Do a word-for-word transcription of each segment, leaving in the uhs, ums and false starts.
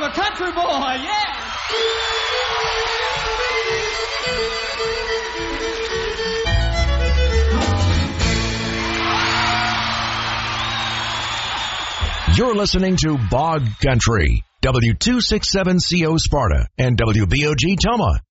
a country boy, yeah! You're listening to Bog Country, W two sixty-seven C O Sparta and W B O G Toma.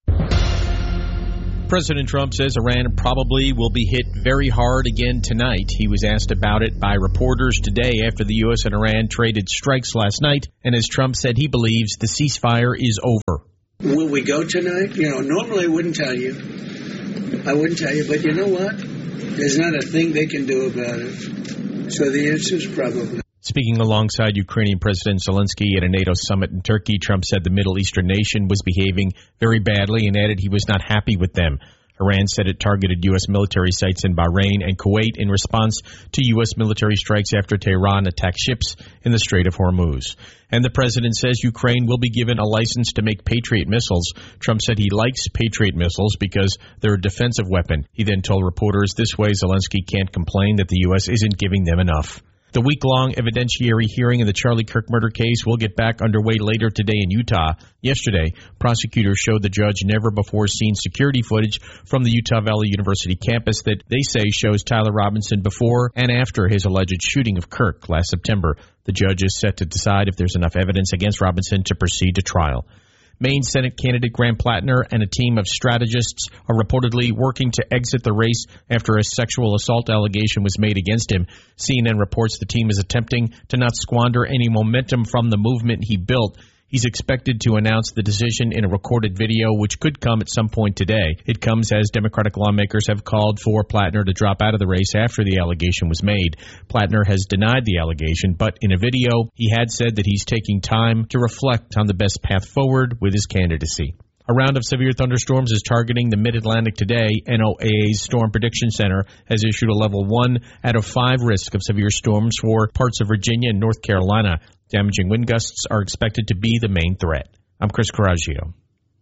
President Trump says Iran probably will be hit very hard again tonight. He was asked about it by reporters today after the U S and Iran traded strikes last night, and as Trump said, he believes the ceasefire is over. Will we go tonight? You know, normally I wouldn't tell you. I wouldn't tell you, but you know what? There's not a thing they can do about it. So the answer is probably. Speaking alongside Ukrainian President Zelensky at a NATO summit in Turkey, Trump said the Middle Eastern nation was behaving very badly and added he was not happy with them. Iran said it targeted U S military sites in Bahrain and Kuwait in response to U S military strikes after Tehran attacked ships in the Strait of Hormuz. And the president says Ukraine will be given a license to make Patriot missiles. Trump said he likes Patriot missiles because they're a defensive weapon. He then told reporters this way Zelensky can't complain that the U S isn't giving them enough. The week-long evidentiary hearing in the Charlie Kirk murder case will get back underway later today in Utah. Yesterday, prosecutors showed the judge never-before-seen security footage from the Utah Valley University campus that they say shows Tyler Robinson before and after his alleged shooting of Kirk last September. The judge is set to decide if there's enough evidence against Robinson to proceed to trial. Maine Senate candidate Graham Plattner and a team of strategists are reportedly working to exit the race after a sexual assault allegation was made against him. C N N reports the team is attempting to not squander any momentum from the movement he built. He's expected to announce the decision in a recorded video, which could come at some point today. It comes as Democratic lawmakers have called for Plattner to drop out of the race after the allegation was made. Plattner has denied the allegation, but in a video, he had said that he's taking time to reflect on the best path forward with his candidacy. A round of severe thunderstorms is targeting the Mid-Atlantic today. N O A A's Storm Prediction Center has issued a level one out of five risk of severe storms for parts of Virginia and North Carolina. Damaging wind gusts are expected to be the main threat. I'm Chris Coraggio.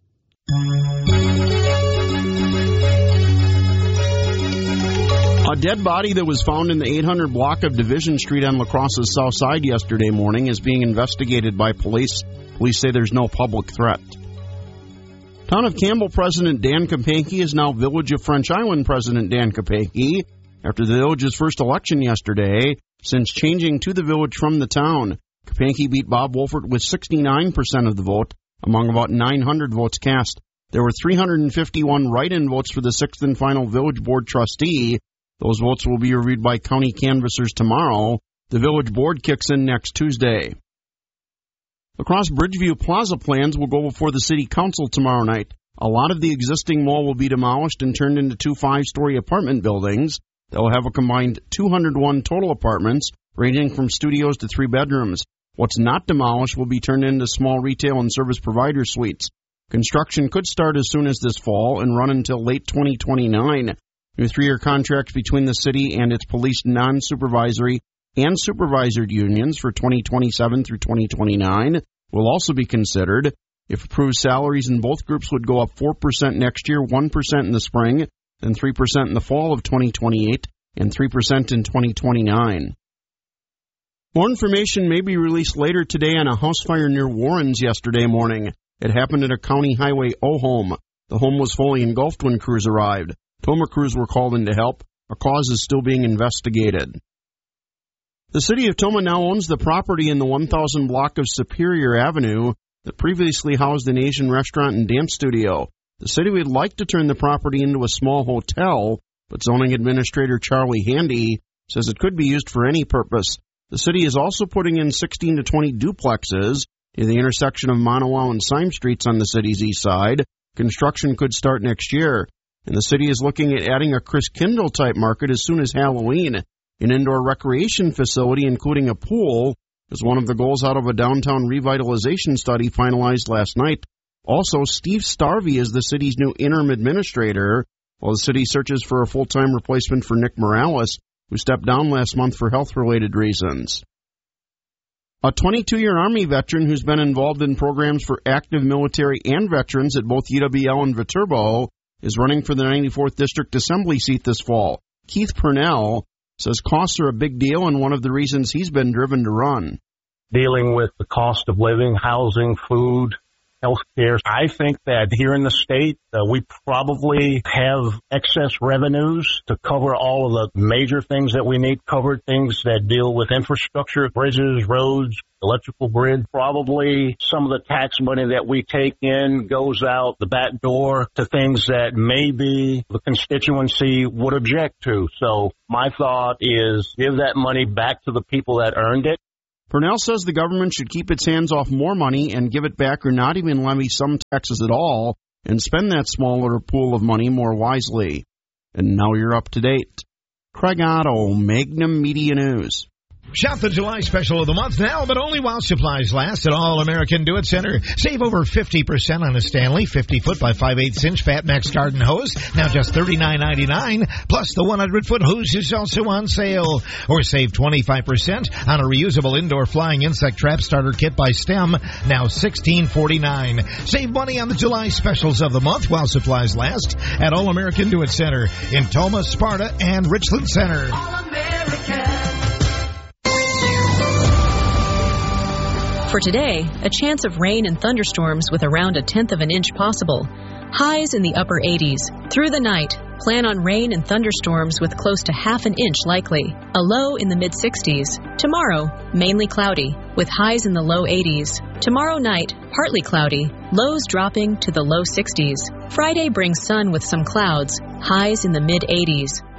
A dead body that was found in the eight hundred block of Division Street on La Crosse's south side yesterday morning is being investigated by police. Police say there's no public threat. Town of Campbell President Dan Kapanke is now Village of French Island President Dan Kapanke after the village's first election yesterday since changing to the village from the town. Kapanke beat Bob Wolfert with sixty-nine percent of the vote among about nine hundred votes cast. There were three hundred fifty-one write-in votes for the sixth and final village board trustee. Those votes will be reviewed by county canvassers tomorrow. The village board kicks in next Tuesday. La Crosse Bridgeview Plaza plans will go before the city council tomorrow night. A lot of the existing mall will be demolished and turned into two five-story apartment buildings. They'll have a combined two hundred one total apartments, ranging from studios to three bedrooms. What's not demolished will be turned into small retail and service provider suites. Construction could start as soon as this fall and run until late twenty twenty-nine. New three-year contracts between the city and its police non-supervisory and supervisored unions for twenty twenty-seven through twenty twenty-nine will also be considered. If approved, salaries in both groups would go up four percent next year, one percent in the spring, then three percent in the fall of twenty twenty-eight, and three percent in twenty twenty-nine. More information may be released later today on a house fire near Warrens yesterday morning. It happened at a County Highway O home. The home was fully engulfed when crews arrived. Toma crews were called in to help. A cause is still being investigated. The city of Toma now owns the property in the one thousand block of Superior Avenue that previously housed an Asian restaurant and dance studio. The city would like to turn the property into a small hotel, but zoning administrator Charlie Handy says it could be used for any purpose. The city is also putting in sixteen to twenty duplexes near the intersection of Monowau and Syme Streets on the city's east side. Construction could start next year, and the city is looking at adding a Chris Kindle-type market as soon as Halloween. An indoor recreation facility, including a pool, is one of the goals out of a downtown revitalization study finalized last night. Also, Steve Starvey is the city's new interim administrator, while the city searches for a full-time replacement for Nick Morales, who stepped down last month for health-related reasons. A twenty-two-year Army veteran who's been involved in programs for active military and veterans at both U W L and Viterbo is running for the ninety-fourth District Assembly seat this fall. Keith Purnell says costs are a big deal and one of the reasons he's been driven to run. dealing with the cost of living, housing, food, health care. I think that here in the state, uh, we probably have excess revenues to cover all of the major things that we need covered, things that deal with infrastructure, bridges, roads, electrical grid. Probably some of the tax money that we take in goes out the back door to things that maybe the constituency would object to. So my thought is give that money back to the people that earned it. Purnell says the government should keep its hands off more money and give it back or not even levy some taxes at all and spend that smaller pool of money more wisely. And now you're up to date. Craig Otto, Magnum Media News. Shop the July special of the month now, but only while supplies last at All American Do It Center. Save over fifty percent on a Stanley fifty foot by five eighths inch Fat Max garden hose, now just thirty-nine ninety-nine. Plus the one hundred foot hose is also on sale. Or save twenty-five percent on a reusable indoor flying insect trap starter kit by STEM, now sixteen forty-nine. Save money on the July specials of the month while supplies last at All American Do It Center in Toma, Sparta, and Richland Center. All American. For today, a chance of rain and thunderstorms with around a tenth of an inch possible. Highs in the upper eighties. Through the night, plan on rain and thunderstorms with close to half an inch likely. A low in the mid-sixties. Tomorrow, mainly cloudy, with highs in the low eighties. Tomorrow night, partly cloudy, lows dropping to the low sixties. Friday brings sun with some clouds, highs in the mid-eighties.